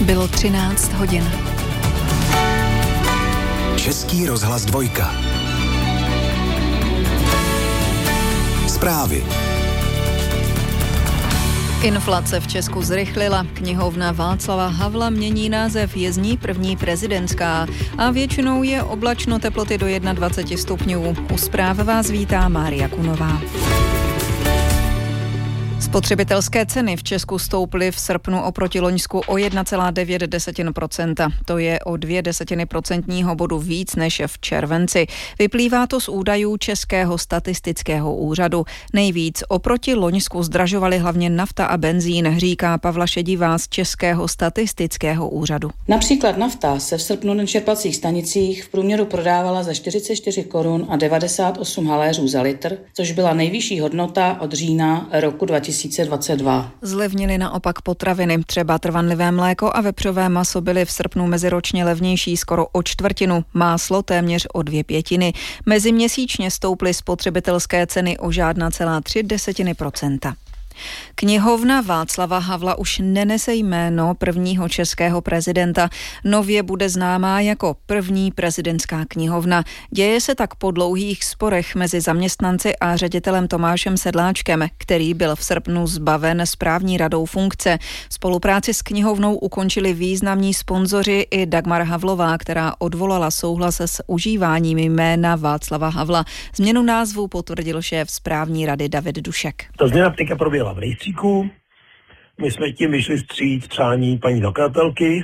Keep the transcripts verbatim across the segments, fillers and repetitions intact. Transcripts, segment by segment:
Bylo třináct hodin. Český rozhlas dvojka. Zprávy. Inflace v Česku zrychlila. Knihovna Václava Havla mění název, je z ní první prezidentská. A většinou je oblačno, teploty do dvacet jedna stupňů. U zpráv vás vítá Mária Kunová. Spotřebitelské ceny v Česku stouply v srpnu oproti loňsku o jedna celá devět procenta. To je o dvě desetiny procentního bodu víc než v červenci. Vyplývá to z údajů Českého statistického úřadu. Nejvíc oproti loňsku zdražovaly hlavně nafta a benzín, říká Pavla Šedivá z Českého statistického úřadu. Například nafta se v srpnu na čerpacích stanicích v průměru prodávala za čtyřicet čtyři korun a devadesát osm haléřů za litr, což byla nejvyšší hodnota od října roku dva tisíce dvacet dva. Zlevnily naopak potraviny. Třeba trvanlivé mléko a vepřové maso byly v srpnu meziročně levnější skoro o čtvrtinu, máslo téměř o dvě pětiny. Meziměsíčně stouply spotřebitelské ceny o žádná celá tři desetiny procenta. Knihovna Václava Havla už nenese jméno prvního českého prezidenta. Nově bude známá jako první prezidentská knihovna. Děje se tak po dlouhých sporech mezi zaměstnanci a ředitelem Tomášem Sedláčkem, který byl v srpnu zbaven správní radou funkce. Spolupráci s knihovnou ukončili významní sponzoři i Dagmar Havlová, která odvolala souhlas s užíváním jména Václava Havla. Změnu názvu potvrdil šéf správní rady David Dušek. Ta změna teďka proběhla v rejstříku, my jsme tím vyšli vstříc přání paní zakladatelky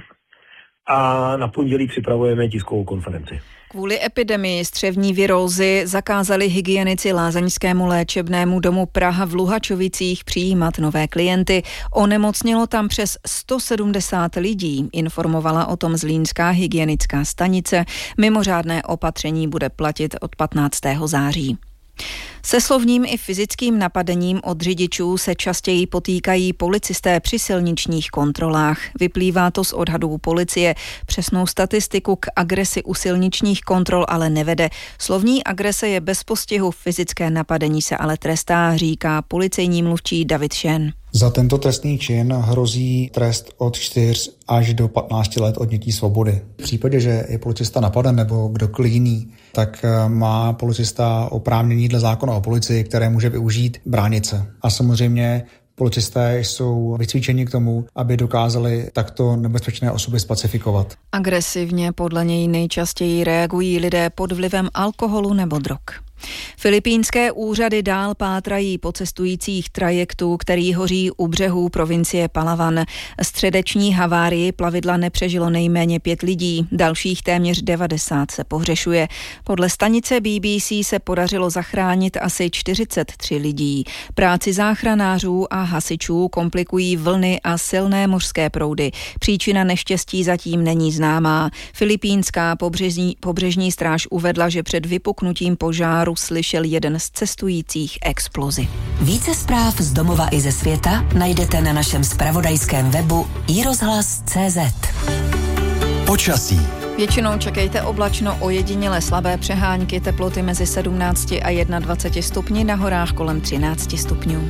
a na pondělí připravujeme tiskovou konferenci. Kvůli epidemii střevní virózy zakázali hygienici lázeňskému léčebnému domu Praha v Luhačovicích přijímat nové klienty. Onemocnělo tam přes sto sedmdesát lidí, informovala o tom zlínská hygienická stanice. Mimořádné opatření bude platit od patnáctého září. Se slovním i fyzickým napadením od řidičů se častěji potýkají policisté při silničních kontrolách. Vyplývá to z odhadů policie. Přesnou statistiku k agresi u silničních kontrol ale nevede. Slovní agrese je bez postihu, fyzické napadení se ale trestá, říká policejní mluvčí David Šen. Za tento trestný čin hrozí trest od čtyř až do patnácti let odnětí svobody. V případě, že je policista napaden nebo kdokoliv jiný, tak má policista oprávnění dle zákona o policii, které může využít bránit se. A samozřejmě policisté jsou vycvičeni k tomu, aby dokázali takto nebezpečné osoby spacifikovat. Agresivně podle něj nejčastěji reagují lidé pod vlivem alkoholu nebo drog. Filipínské úřady dál pátrají po cestujících trajektů, který hoří u břehů provincie Palawan. Středeční havárii plavidla nepřežilo nejméně pět lidí, dalších téměř devadesát se pohřešuje. Podle stanice B B C se podařilo zachránit asi čtyřicet tři lidí. Práci záchranářů a hasičů komplikují vlny a silné mořské proudy. Příčina neštěstí zatím není známá. Filipínská pobřežní, pobřežní stráž uvedla, že před vypuknutím požáru slyšel jeden z cestujících explozi. Více zpráv z domova i ze světa najdete na našem zpravodajském webu i rozhlas tečka cé zet. Počasí. Většinou čekejte oblačno, ojediněle slabé přehánky, teploty mezi sedmnácti a dvaceti jedna stupni, na horách kolem třinácti stupňů.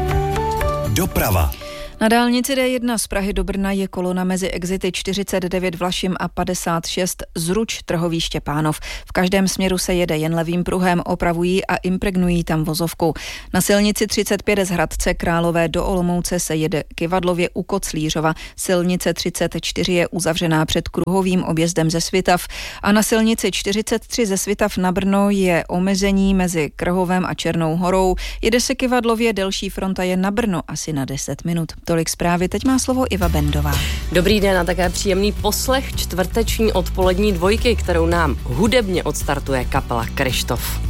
Doprava. Na dálnici D jedna z Prahy do Brna je kolona mezi exity čtyřicet devět Vlašim a padesát šest Zruč Trhoví Štěpánov. V každém směru se jede jen levým pruhem, opravují a impregnují tam vozovku. Na silnici třicet pět z Hradce Králové do Olomouce se jede Kyvadlově u Koclířova. Silnice třicet čtyři je uzavřená před kruhovým objezdem ze Svitav a na silnici čtyřicet tři ze Svitav na Brno je omezení mezi Krhovem a Černou Horou. Jede se Kyvadlově, delší fronta je na Brno asi na deset minut. Tolik zprávy, teď má slovo Iva Bendová. Dobrý den a také příjemný poslech čtvrteční odpolední dvojky, kterou nám hudebně odstartuje kapela Kryštof.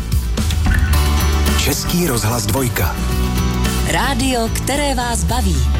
Český rozhlas dvojka. Rádio, které vás baví.